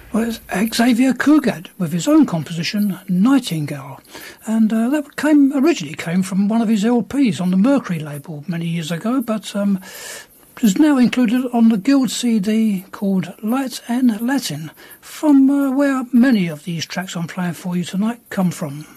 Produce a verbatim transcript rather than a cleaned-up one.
Well, it's Xavier Cugat with his own composition, Nightingale. And uh, that came originally came from one of his L Ps on the Mercury label many years ago, but um, is now included on the Guild C D called Light and Latin, from uh, where many of these tracks I'm playing for you tonight come from.